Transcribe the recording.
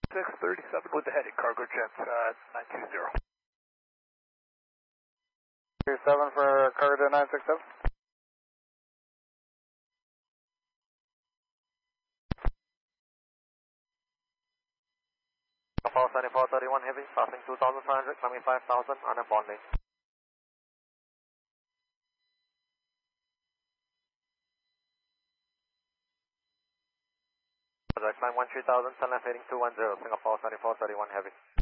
637 with the heading, cargo jet 920. 27 for cargo jet 967. Apollo 7431 Heavy, passing 2,500, climbing 5,000 on a bond lane. Climb 13,000, sun left heading 210, Singapore 7431 Heavy.